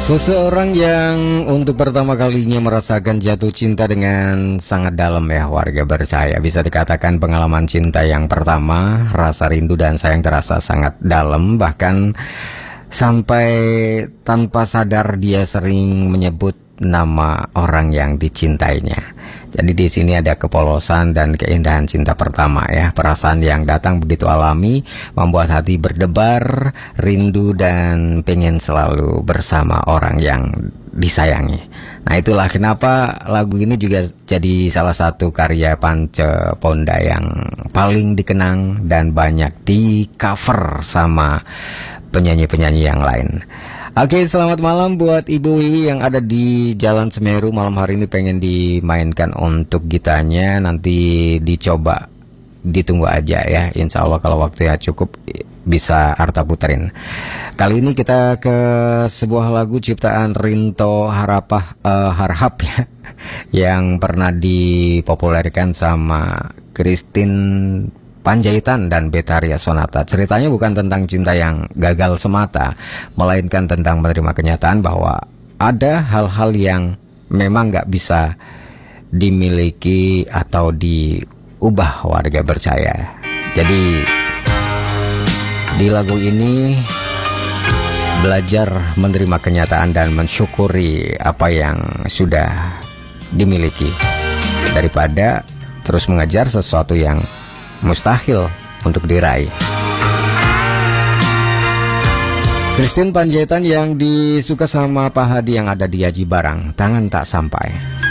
Seseorang yang untuk pertama kalinya merasakan jatuh cinta dengan sangat dalam ya warga percaya. Bisa dikatakan pengalaman cinta yang pertama, rasa rindu dan sayang terasa sangat dalam. Bahkan sampai tanpa sadar dia sering menyebut nama orang yang dicintainya. Jadi di sini ada kepolosan dan keindahan cinta pertama ya. Perasaan yang datang begitu alami, membuat hati berdebar, rindu dan pengen selalu bersama orang yang disayangi. Nah itulah kenapa lagu ini juga jadi salah satu karya Pance Ponda yang paling dikenang dan banyak di cover sama penyanyi-penyanyi yang lain. Oke, selamat malam buat Ibu Wiwi yang ada di Jalan Semeru. Malam hari ini pengen dimainkan untuk gitarnya. Nanti dicoba, ditunggu aja ya. Insya Allah kalau waktunya cukup bisa Arta puterin. Kali ini kita ke sebuah lagu ciptaan Rinto Harhap ya, yang pernah dipopulerkan sama Christine Panjaitan dan Betharia Sonata. Ceritanya bukan tentang cinta yang gagal semata, melainkan tentang menerima kenyataan bahwa ada hal-hal yang memang gak bisa dimiliki atau diubah warga percaya. Jadi di lagu ini belajar menerima kenyataan dan mensyukuri apa yang sudah dimiliki daripada terus mengejar sesuatu yang mustahil untuk diraih. Christine Panjaitan yang disuka sama Pak Hadi yang ada di Aji Barang, Tangan Tak Sampai.